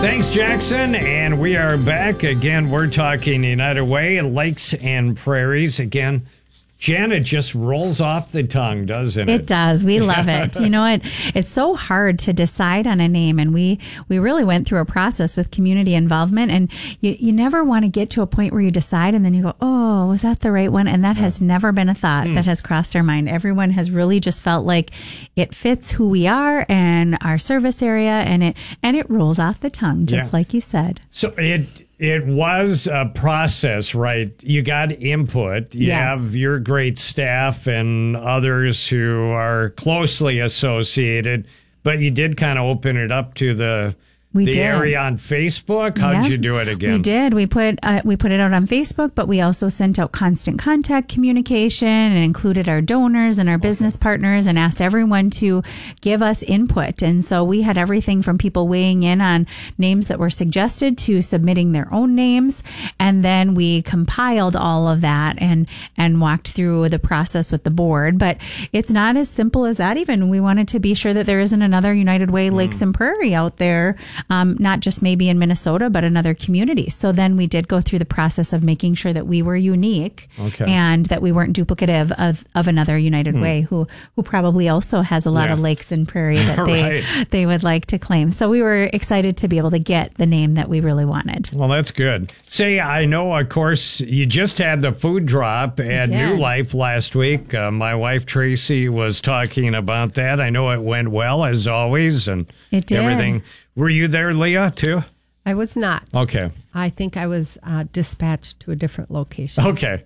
Thanks, Jackson. And we are back. Again, we're talking United Way, lakes and prairies. Again, Jan, it just rolls off the tongue, doesn't it? It does. We love it. You know what? It's so hard to decide on a name. And we really went through a process with community involvement. And you never want to get to a point where you decide and then you go, oh, was that the right one? And that has never been a thought that has crossed our mind. Everyone has really just felt like it fits who we are and our service area. And it rolls off the tongue, just like you said. So it was a process, right? You got input. You have your great staff and others who are closely associated, but you did kind of open it up to the area on Facebook. How did you do it again? We did. We put it out on Facebook, but we also sent out constant contact communication and included our donors and our business partners and asked everyone to give us input. And so we had everything from people weighing in on names that were suggested to submitting their own names. And then we compiled all of that and walked through the process with the board. But it's not as simple as that. Even we wanted to be sure that there isn't another United Way Lakes and Prairie out there. Not just maybe in Minnesota, but in other communities. So then we did go through the process of making sure that we were unique and that we weren't duplicative of another United Way who probably also has a lot of lakes and prairie that they would like to claim. So we were excited to be able to get the name that we really wanted. Well, that's good. Say, I know, of course, you just had the food drop at New Life last week. My wife, Tracy, was talking about that. I know it went well, as always, and it did. Everything. Were you there, Leah, too? I was not. Okay. I think I was dispatched to a different location. Okay.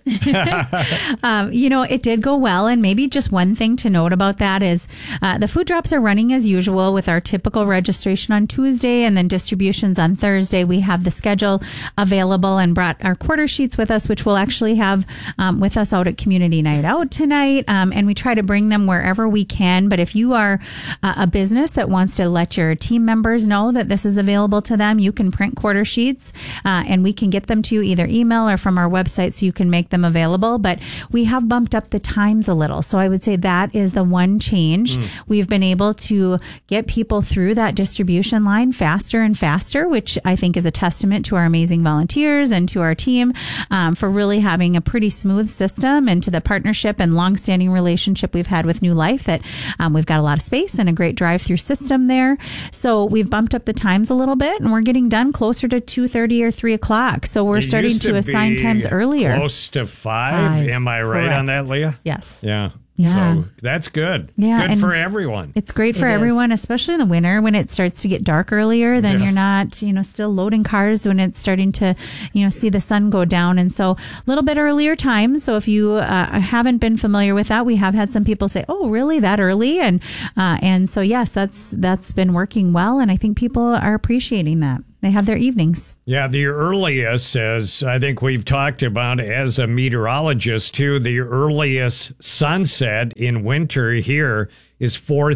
It did go well. And maybe just one thing to note about that is the food drops are running as usual with our typical registration on Tuesday and then distributions on Thursday. We have the schedule available and brought our quarter sheets with us, which we'll actually have with us out at Community Night Out tonight. And we try to bring them wherever we can. But if you are a business that wants to let your team members know that this is available to them, you can print quarter sheets. And we can get them to you either email or from our website so you can make them available. But we have bumped up the times a little. So I would say that is the one change. We've been able to get people through that distribution line faster and faster, which I think is a testament to our amazing volunteers and to our team for really having a pretty smooth system and to the partnership and longstanding relationship we've had with New Life that we've got a lot of space and a great drive-through system there. So we've bumped up the times a little bit and we're getting done closer to 2:30 or 3 o'clock. So we're starting to assign times earlier. Close to 5. Am I right on that, Leah? Yes. Yeah. Yeah. So that's good. Yeah, good for everyone. It's great for everyone, especially in the winter when it starts to get dark earlier. Then you're not, still loading cars when it's starting to, see the sun go down. And so a little bit earlier time. So if you haven't been familiar with that, we have had some people say, "Oh, really? That early?" And so yes, that's been working well, and I think people are appreciating that. They have their evenings. Yeah, the earliest, as I think we've talked about as a meteorologist too, the earliest sunset in winter here is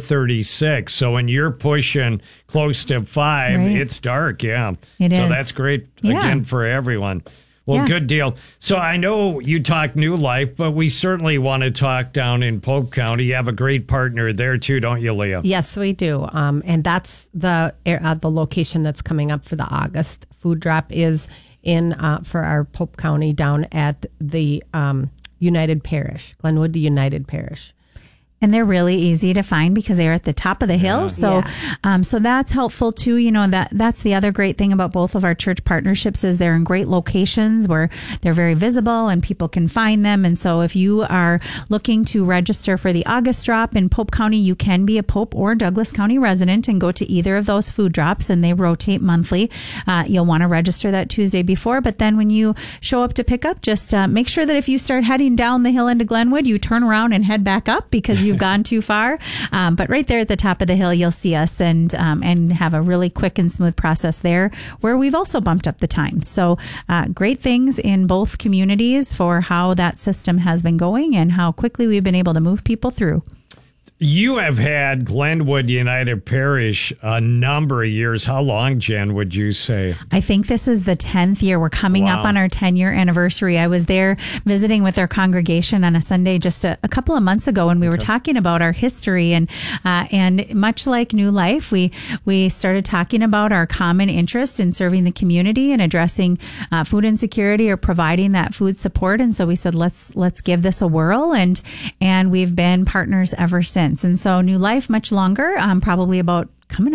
4:36. So when you're pushing close to 5, it's dark. Yeah, it is. So that's great again for everyone. Well, good deal. So I know you talk New Life, but we certainly want to talk down in Pope County. You have a great partner there too, don't you, Leah? Yes, we do. And that's the location that's coming up for the August food drop is in for our Pope County down at the United Parish, Glenwood United Parish. And they're really easy to find because they're at the top of the hill. So, so that's helpful too. That's the other great thing about both of our church partnerships is they're in great locations where they're very visible and people can find them. And so if you are looking to register for the August drop in Pope County, you can be a Pope or Douglas County resident and go to either of those food drops, and they rotate monthly. You'll want to register that Tuesday before, but then when you show up to pick up, just make sure that if you start heading down the hill into Glenwood, you turn around and head back up because you've gone too far. But right there at the top of the hill, you'll see us and have a really quick and smooth process there where we've also bumped up the time. So great things in both communities for how that system has been going and how quickly we've been able to move people through. You have had Glenwood United Parish a number of years. How long, Jen, would you say? I think this is the 10th year. We're coming up on our 10-year anniversary. I was there visiting with our congregation on a Sunday just a couple of months ago, and we were talking about our history. And much like New Life, we started talking about our common interest in serving the community and addressing food insecurity or providing that food support. And so we said, let's give this a whirl. And we've been partners ever since. And so New Life, much longer, probably about coming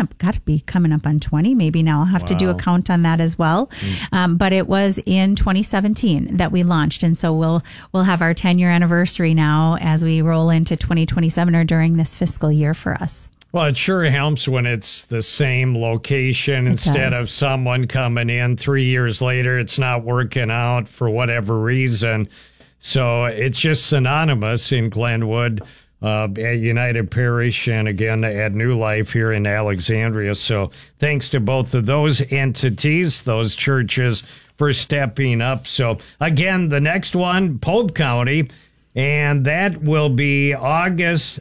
up on 20 maybe now. I'll have to do a count on that as well. But it was in 2017 that we launched. And so we'll have our 10-year anniversary now as we roll into 2027 or during this fiscal year for us. Well, it sure helps when it's the same location instead of someone coming in 3 years later. It's not working out for whatever reason. So it's just synonymous in Glenwood. At United Parish and again at New Life here in Alexandria. So thanks to both of those entities, those churches, for stepping up. So again, the next one, Pope County, and that will be August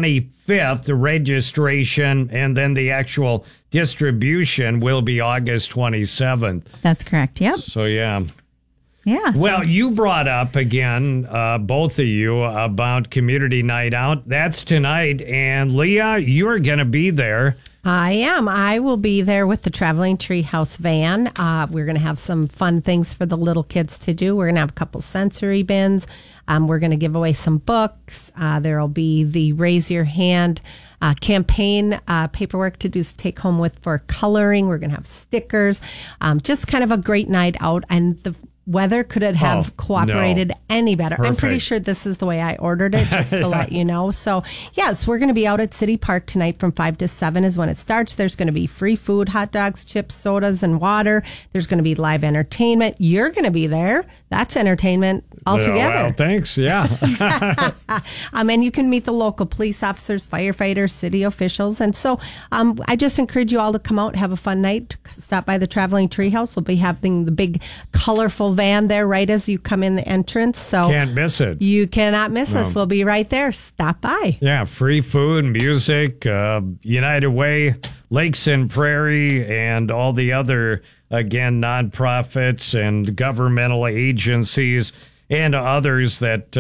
25th, the registration, and then the actual distribution will be August 27th. That's correct. Yep. So yeah. Yeah. Well, you brought up again, both of you, about Community Night Out. That's tonight. And Leah, you're going to be there. I am. I will be there with the Traveling Treehouse van. We're going to have some fun things for the little kids to do. We're going to have a couple sensory bins. We're going to give away some books. There will be the Raise Your Hand campaign paperwork to do take home with for coloring. We're going to have stickers. Just kind of a great night out. And the weather couldn't have cooperated any better. Perfect. I'm pretty sure this is the way I ordered it, just to let you know. So, yes, we're going to be out at City Park tonight from 5 to 7 is when it starts. There's going to be free food, hot dogs, chips, sodas, and water. There's going to be live entertainment. You're going to be there. That's entertainment altogether. Well, thanks. Yeah. And you can meet the local police officers, firefighters, city officials. And so I just encourage you all to come out, have a fun night, stop by the Traveling Treehouse. We'll be having the big, colorful van there right as you come in the entrance. So can't miss it. You cannot miss us. We'll be right there. Stop by. Yeah, free food, music, United Way, Lakes and Prairie, and all the other, again, nonprofits and governmental agencies and others that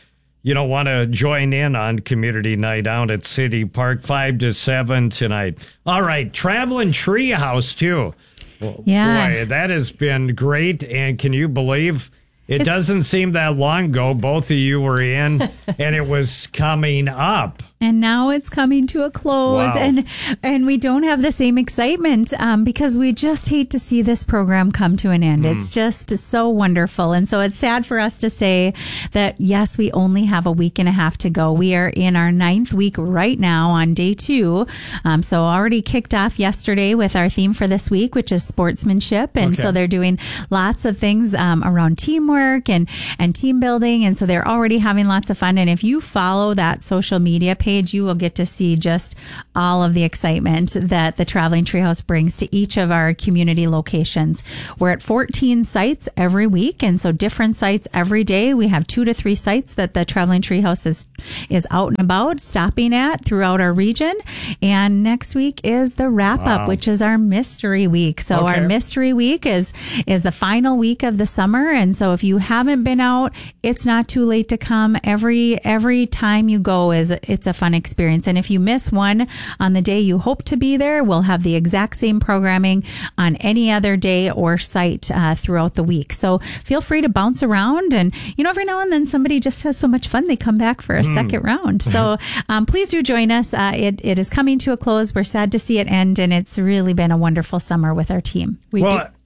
want to join in on Community Night Out at City Park, 5 to 7 tonight. All right, Traveling Treehouse, too. Well, yeah. Boy, that has been great. And can you believe it doesn't seem that long ago both of you were in and it was coming up. And now it's coming to a close. Wow. And we don't have the same excitement because we just hate to see this program come to an end. It's just so wonderful. And so it's sad for us to say that, yes, we only have a week and a half to go. We are in our 9th week right now on day 2. So already kicked off yesterday with our theme for this week, which is sportsmanship. And so they're doing lots of things around teamwork and team building. And so they're already having lots of fun. And if you follow that social media page, you will get to see just all of the excitement that the Traveling Treehouse brings to each of our community locations. We're at 14 sites every week, and so different sites every day. We have 2 to 3 sites that the Traveling Treehouse is out and about, stopping at throughout our region. And next week is the wrap up, which is our mystery week. So our mystery week is the final week of the summer, and so if you haven't been out, it's not too late to come. Every time you go it's a fun experience. And if you miss one on the day you hope to be there, we'll have the exact same programming on any other day or site throughout the week. So feel free to bounce around. And, every now and then somebody just has so much fun, they come back for a second round. So please do join us. It is coming to a close. We're sad to see it end. And it's really been a wonderful summer with our team. Go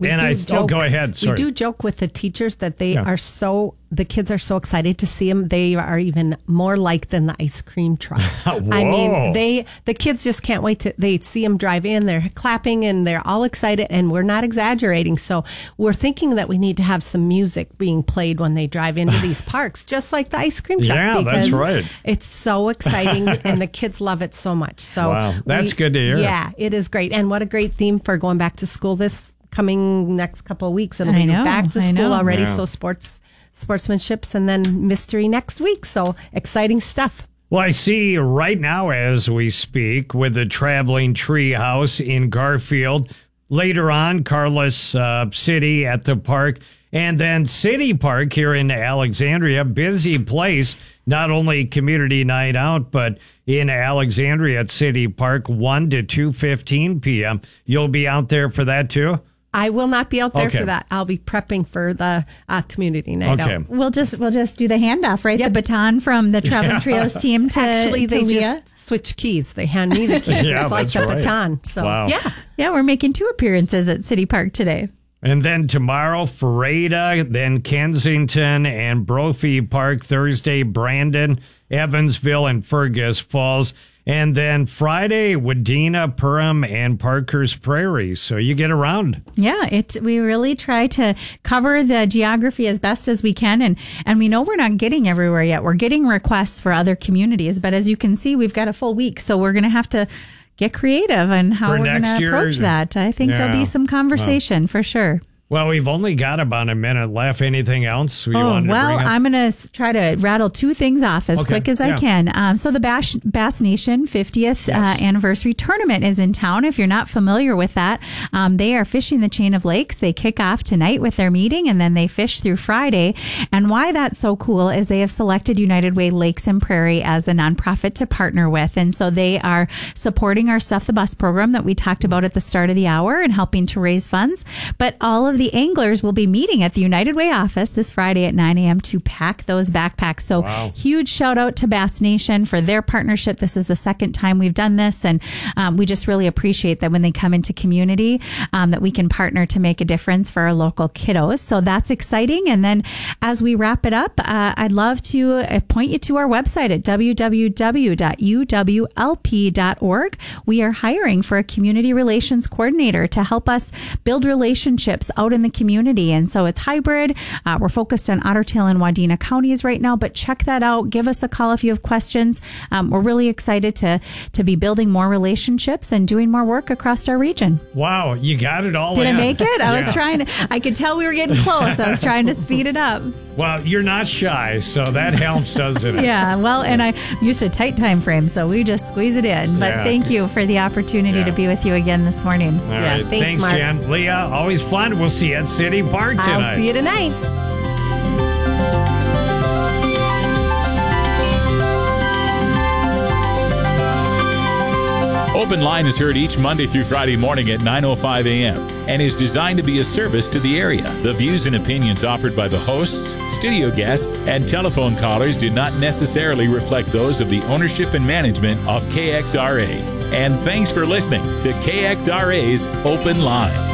ahead. Sorry. We do joke with the teachers that they are the kids are so excited to see them. They are even more like than the ice cream truck. I mean, the kids just can't wait they see them drive in. They're clapping and they're all excited, and we're not exaggerating. So we're thinking that we need to have some music being played when they drive into these parks, just like the ice cream truck. Yeah, that's right. It's so exciting, and the kids love it so much. So that's good to hear. Yeah, it is great. And what a great theme for going back to school this coming next couple of weeks. It'll be back to school already. Yeah. So sportsmanships and then mystery next week. So exciting stuff. Well, I see right now as we speak with the Traveling Treehouse in Garfield. Later on, Carlos City at the park. And then City Park here in Alexandria, busy place. Not only community night out, but in Alexandria at City Park, 1 to 2:15 p.m. You'll be out there for that too? I will not be out there for that. I'll be prepping for the community night out. We'll just do the handoff, right? Yep. The baton from the Traveling Trios team to Actually, they Leah. just switch keys. They hand me the keys. It's like the baton. So, Yeah, we're making 2 appearances at City Park today. And then tomorrow, Ferrata, then Kensington and Brophy Park. Thursday, Brandon, Evansville, and Fergus Falls. And then Friday, Wadena, Perham, and Parker's Prairie. So you get around. Yeah, we really try to cover the geography as best as we can. And we know we're not getting everywhere yet. We're getting requests for other communities. But as you can see, we've got a full week. So we're going to have to get creative on how we're going to approach that. I think there'll be some conversation for sure. Well, we've only got about a minute left. Anything else you wanted to bring up? I'm going to try to rattle 2 things off as quick as I can. So the Bass Nation 50th anniversary tournament is in town. If you're not familiar with that, they are fishing the chain of lakes. They kick off tonight with their meeting, and then they fish through Friday. And why that's so cool is they have selected United Way Lakes and Prairie as the nonprofit to partner with. And so they are supporting our Stuff the Bus program that we talked about at the start of the hour and helping to raise funds. But all of the anglers will be meeting at the United Way office this Friday at 9 a.m. to pack those backpacks. So huge shout out to Bass Nation for their partnership. This is the second time we've done this, and we just really appreciate that when they come into community that we can partner to make a difference for our local kiddos. So that's exciting. And then as we wrap it up, I'd love to point you to our website at www.uwlp.org. We are hiring for a community relations coordinator to help us build relationships out in the community. And so it's hybrid. We're focused on Otter Tail and Wadena counties right now, but check that out. Give us a call if you have questions. We're really excited to be building more relationships and doing more work across our region. Wow, you got it all. Did I make it? I was trying to, I could tell we were getting close. I was trying to speed it up. Well, you're not shy, so that helps, doesn't it? Yeah, well, and I used a tight time frame, so we just squeeze it in. But thank you for the opportunity to be with you again this morning. All right. Thanks, Mark. Jen. Leah, always fun. We'll see you at City Park tonight. I'll see you tonight. Open Line is heard each Monday through Friday morning at 9:05 a.m. and is designed to be a service to the area. The views and opinions offered by the hosts, studio guests, and telephone callers do not necessarily reflect those of the ownership and management of KXRA. And thanks for listening to KXRA's Open Line.